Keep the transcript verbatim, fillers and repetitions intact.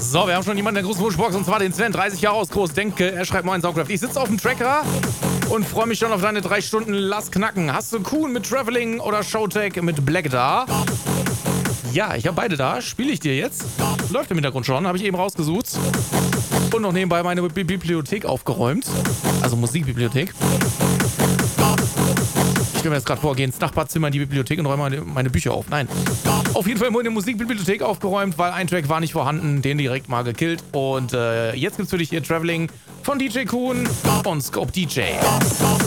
So, wir haben schon jemanden in der großen Wunschbox, und zwar den Sven, dreißig Jahre aus Groß. Denke, er schreibt Moin Soundcraft. Ich sitze auf dem Tracker und freue mich schon auf deine drei Stunden Lass knacken. Hast du Kuhn mit Traveling oder Showtech mit Black da? Ja, ich habe beide da. Spiele ich dir jetzt? Läuft im Hintergrund schon, habe ich eben rausgesucht. Und noch nebenbei meine Bi- Bibliothek aufgeräumt. Also Musikbibliothek. Ich will mir jetzt gerade vorgehen, ins Nachbarzimmer in die Bibliothek und räume meine, meine Bücher auf. Nein. Auf jeden Fall meine Musikbibliothek aufgeräumt, weil ein Track war nicht vorhanden. Den direkt mal gekillt. Und äh, jetzt gibt's für dich hier Traveling von D J Kuhn und Scope D J.